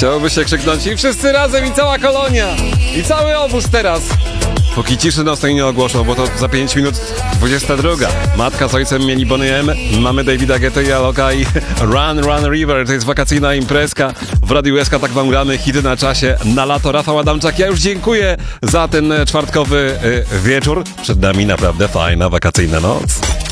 Chciałoby się krzyknąć i wszyscy razem i cała kolonia i cały obóz teraz. Póki ciszy nocnej nie ogłoszą, bo to za 5 minut 22. Matka z ojcem mieli Boney M, mamy Davida Guetta i Aloka i Run Run River. To jest wakacyjna imprezka. W Radiu SK tak wam gramy, hity na czasie. Na lato Rafał Adamczak. Ja już dziękuję za ten czwartkowy wieczór. Przed nami naprawdę fajna wakacyjna noc.